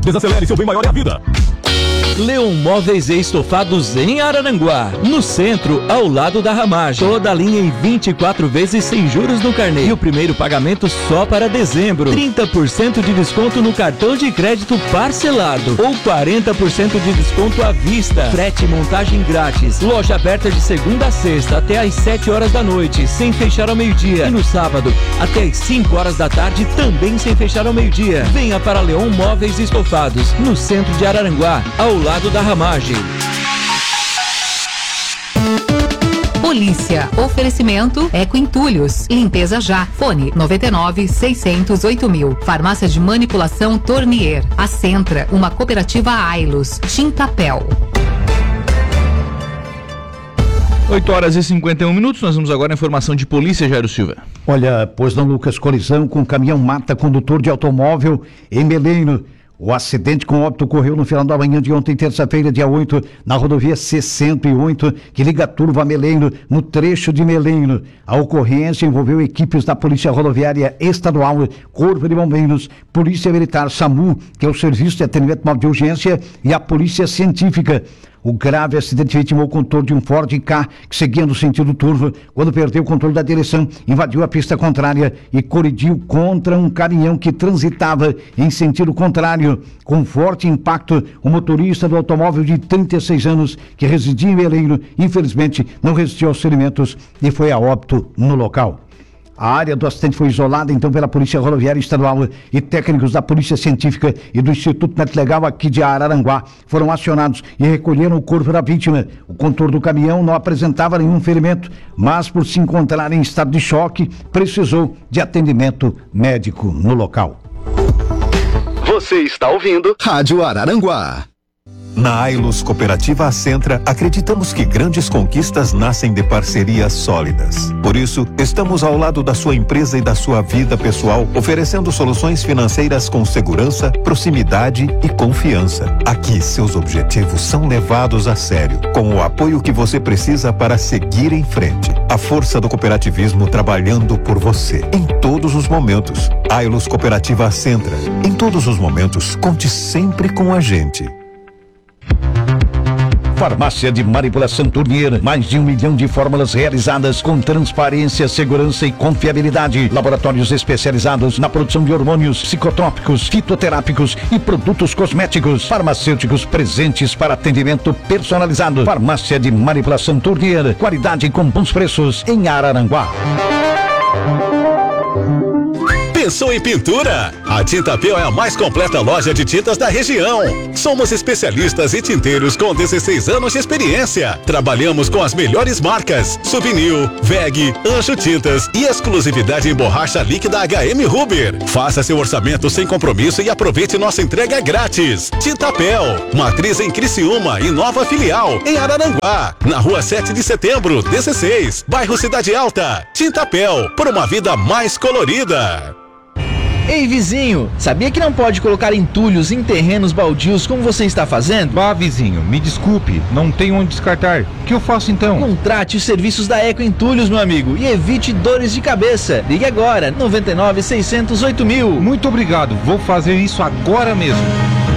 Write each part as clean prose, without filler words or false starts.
Desacelere, seu bem maior é a vida. Leon Móveis e Estofados em Araranguá, no centro, ao lado da Ramagem. Toda a linha em 24 vezes sem juros no carnê. E o primeiro pagamento só para dezembro. 30% de desconto no cartão de crédito parcelado. Ou 40% de desconto à vista. Frete e montagem grátis. Loja aberta de segunda a sexta até às 7 horas da noite, sem fechar ao meio-dia. E no sábado, até às 5 horas da tarde, também sem fechar ao meio-dia. Venha para Leon Móveis e Estofados, no centro de Araranguá, ao lado da Ramagem. Polícia. Oferecimento Eco Entulhos. Limpeza já. Fone 99-608.000. Farmácia de manipulação Tornier. A Centra, uma cooperativa Ailos. Tintapel. 8h51. Nós vamos agora à informação de polícia, Jairo Silva. Olha, pois não, Lucas, colisão com caminhão mata condutor de automóvel em Meleiro. O acidente com óbito ocorreu no final da manhã de ontem, terça-feira, dia 8, na rodovia C-108, que liga Turvo a Meleiro, no trecho de Meleiro. A ocorrência envolveu equipes da Polícia Rodoviária Estadual, Corpo de Bombeiros, Polícia Militar, SAMU, que é o Serviço de Atendimento Móvel de Urgência, e a Polícia Científica. O grave acidente vitimou o condutor de um Ford Ka que seguia no sentido Turvo, quando perdeu o controle da direção, invadiu a pista contrária e colidiu contra um caminhão que transitava em sentido contrário. Com forte impacto, o motorista do automóvel de 36 anos, que residia em Meleiro, infelizmente não resistiu aos ferimentos e foi a óbito no local. A área do acidente foi isolada, então, pela Polícia Rodoviária Estadual e técnicos da Polícia Científica e do Instituto Médico Legal aqui de Araranguá foram acionados e recolheram o corpo da vítima. O condutor do caminhão não apresentava nenhum ferimento, mas, por se encontrar em estado de choque, precisou de atendimento médico no local. Você está ouvindo Rádio Araranguá. Na Ailos Cooperativa Acentra, acreditamos que grandes conquistas nascem de parcerias sólidas. Por isso, estamos ao lado da sua empresa e da sua vida pessoal, oferecendo soluções financeiras com segurança, proximidade e confiança. Aqui, seus objetivos são levados a sério, com o apoio que você precisa para seguir em frente. A força do cooperativismo trabalhando por você, em todos os momentos. Ailos Cooperativa Acentra. Em todos os momentos, conte sempre com a gente. Farmácia de manipulação Tornier, mais de 1 milhão de fórmulas realizadas com transparência, segurança e confiabilidade. Laboratórios especializados na produção de hormônios, psicotrópicos, fitoterápicos e produtos cosméticos. Farmacêuticos presentes para atendimento personalizado. Farmácia de manipulação Tornier, qualidade com bons preços em Araranguá. Pensou em pintura? A Tintapel é a mais completa loja de tintas da região. Somos especialistas e tinteiros com 16 anos de experiência. Trabalhamos com as melhores marcas: Souvenir, VEG, Anjo Tintas e exclusividade em borracha líquida HM Huber. Faça seu orçamento sem compromisso e aproveite nossa entrega grátis. Tintapel, matriz em Criciúma e nova filial em Araranguá, na rua 7 de setembro, 16, bairro Cidade Alta. Tintapel, por uma vida mais colorida. Ei, vizinho, sabia que não pode colocar entulhos em terrenos baldios como você está fazendo? Bah, vizinho, me desculpe, não tenho onde descartar. O que eu faço então? Contrate os serviços da Eco Entulhos, meu amigo, e evite dores de cabeça. Ligue agora, 99-608.000. Muito obrigado, vou fazer isso agora mesmo.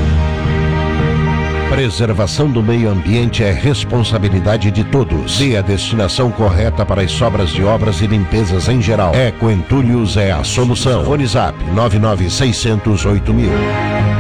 Preservação do meio ambiente é responsabilidade de todos. Dê a destinação correta para as sobras de obras e limpezas em geral. Eco Entulhos é a solução. Fone Zap 99-608.000.